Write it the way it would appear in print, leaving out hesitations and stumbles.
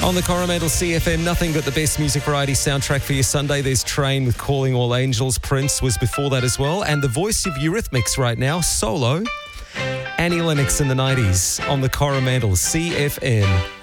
On the Coromandel CFM, nothing but the best music variety soundtrack for your Sunday. There's Train with Calling All Angels. Prince was before that as well. And the voice of Eurythmics right now, solo, Annie Lennox in the 90s on the Coromandel CFM.